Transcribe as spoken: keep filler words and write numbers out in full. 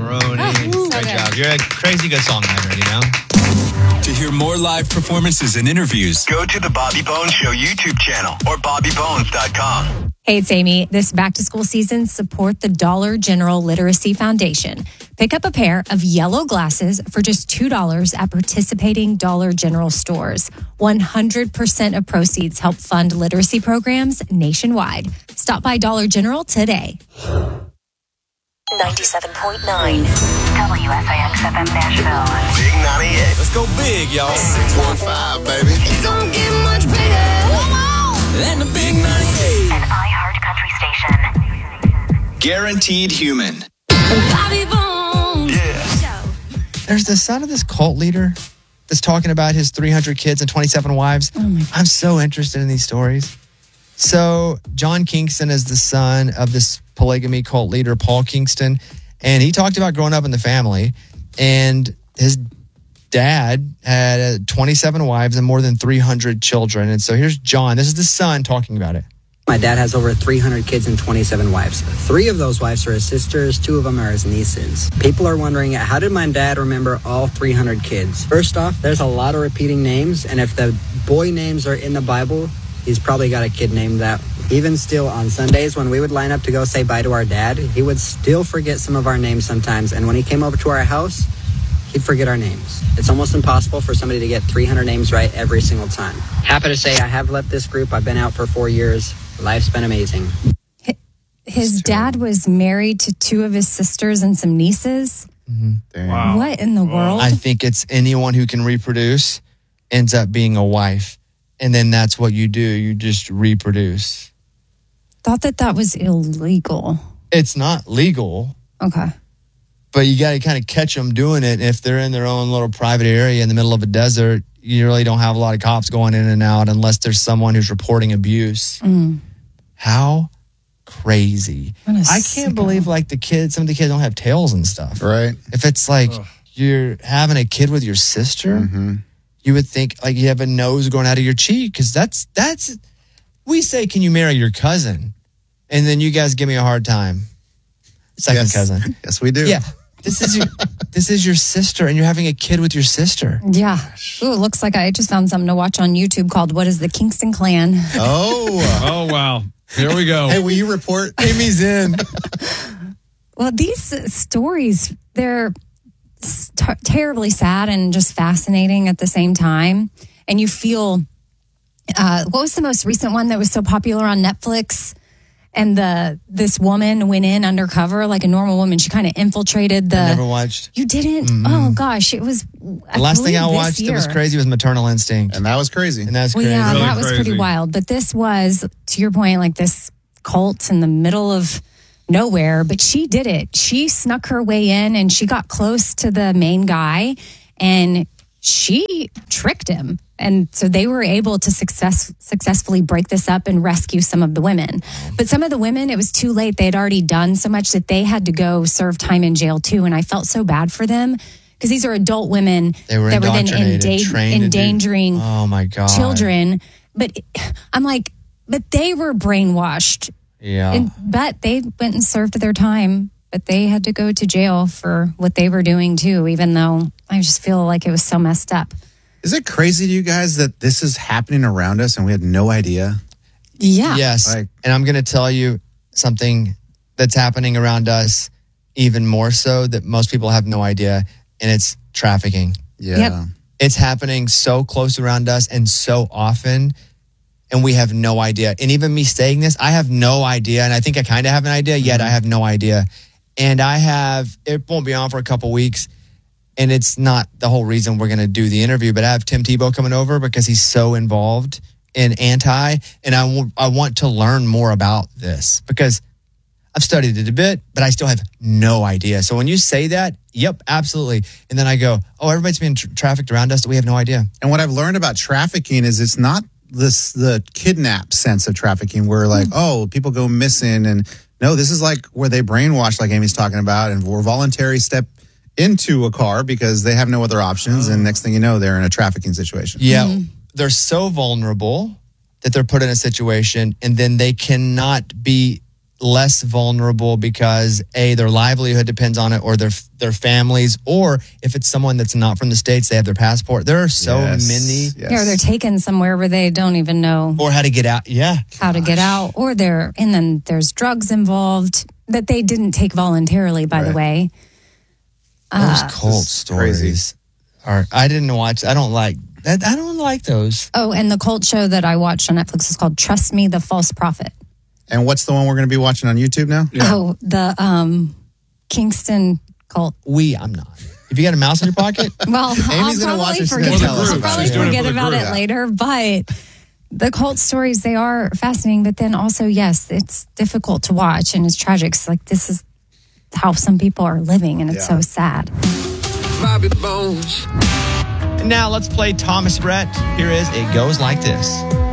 Rooney. So Great good. job. You're a crazy good songwriter, you know? To hear more live performances and interviews, Go to the Bobby Bones Show YouTube channel or bobby bones dot com. Hey, it's Amy. This back-to-school season, support the Dollar General Literacy Foundation. Pick up a pair of yellow glasses for just two dollars at participating Dollar General stores. one hundred percent of proceeds help fund literacy programs nationwide. Stop by Dollar General today. ninety-seven point nine W S I X F M Nashville. Big ninety-eight. let's go big, y'all. six one five, baby. It don't get much bigger. And the big ninety-eight. An iHeart Country station. Guaranteed human. Bobby Bones. Yeah. There's the son of this cult leader that's talking about his three hundred kids and twenty-seven wives. I'm so interested in these stories. So John Kingston is the son of this polygamy cult leader, Paul Kingston. And he talked about growing up in the family. And his dad had twenty-seven wives and more than three hundred children. And so here's John. This is the son talking about it. My dad has over three hundred kids and twenty-seven wives. Three of those wives are his sisters, two of them are his nieces. People are wondering, how did my dad remember all three hundred kids? First off, there's a lot of repeating names, and if the boy names are in the Bible, he's probably got a kid named that. Even still, on Sundays, when we would line up to go say bye to our dad, he would still forget some of our names sometimes, and when he came over to our house, he'd forget our names. It's almost impossible for somebody to get three hundred names right every single time. Happy to say I have left this group. I've been out for four years. Life's been amazing. His dad was married to two of his sisters and some nieces. Wow. What in the world? I think it's anyone who can reproduce ends up being a wife. And then that's what you do. You just reproduce. Thought that that was illegal. It's not legal, Okay. but you got to kind of catch them doing it. If they're in their own little private area in the middle of a desert, you really don't have a lot of cops going in and out unless there's someone who's reporting abuse. Mm. How crazy. What a I can't sicko. believe like the kids, some of the kids don't have tails and stuff. Right. If it's like you're having a kid with your sister, Mm-hmm. you would think like you have a nose going out of your cheek because that's, that's, we say, can you marry your cousin? And then you guys give me a hard time. Second Yes. cousin. Yes, we do. Yeah. This is your this is your sister, and you're having a kid with your sister. Yeah. Ooh, it looks like I just found something to watch on YouTube called What is the Kingston Clan? Oh. Oh, wow. Here we go. Hey, will you report? Amy's in. Well, these uh, stories, they're s- t- terribly sad and just fascinating at the same time. And you feel, uh, what was the most recent one that was so popular on Netflix? And the this woman went in undercover like a normal woman. She kind of infiltrated the. I never watched. You didn't? Oh gosh, it was. The last thing I watched that was crazy was Maternal Instinct, And that was crazy. and that's Well, crazy. yeah, Really that was crazy. pretty wild. But this was, to your point, like this cult in the middle of nowhere. But she did it. She snuck her way in and she got close to the main guy and she tricked him. And so they were able to success, successfully break this up and rescue some of the women. But some of the women, it was too late. They had already done so much that they had to go serve time in jail too. And I felt so bad for them because these are adult women They were that were then indoctrinated, enda- trained to do- endangering Oh my god, children. But I'm like, but they were brainwashed. Yeah, And, but they went and served their time. But they had to go to jail for what they were doing too, even though I just feel like it was so messed up. Is it crazy to you guys that this is happening around us and we had no idea? Yeah. yes. Like- and I'm going to tell you something that's happening around us, even more so that most people have no idea, and it's trafficking. Yeah. Yep. It's happening so close around us and so often, and we have no idea. And even me saying this, I have no idea, and I think I kind of have an idea, yet I have no idea. And I have, it won't be on for a couple weeks, and it's not the whole reason we're going to do the interview, but I have Tim Tebow coming over because he's so involved in anti, and I, w- I want to learn more about this because I've studied it a bit, but I still have no idea. So when you say that, yep, absolutely. And then I go, oh, everybody's being tra- trafficked around us. We have no idea. And what I've learned about trafficking is it's not this the kidnap sense of trafficking where like, oh, people go missing. And no, this is like where they brainwash, like Amy's talking about, and we're voluntary step into a car because they have no other options. And next thing you know, they're in a trafficking situation. Yeah, they're so vulnerable that they're put in a situation, and then they cannot be less vulnerable because A, their livelihood depends on it, or their their families, or if it's someone that's not from the States, they have their passport. There are so Yes, many. yes. Yeah, or they're taken somewhere where they don't even know Or how to get out. Yeah. how to get out, or they're, and then there's drugs involved that they didn't take voluntarily, by the Right. way. Those Uh, cult This is crazy. stories are, I didn't watch, I don't like, that. I don't like those. Oh, and the cult show that I watched on Netflix is called Trust Me, the False Prophet. And what's the one we're going to be watching on YouTube now? Oh, the um, Kingston cult. We, I'm not. If you got a mouse in your pocket, Well, I'll gonna watch probably it. She's forget, gonna tell us I'll about probably it. She's doing it forget for the about group. it later, but the cult stories, they are fascinating, but then also, yes, it's difficult to watch and it's tragic. It's like, this is how some people are living, and it's Yeah. so sad. Bobby Bones. and now let's play Thomas Rhett. Here is It Goes Like This.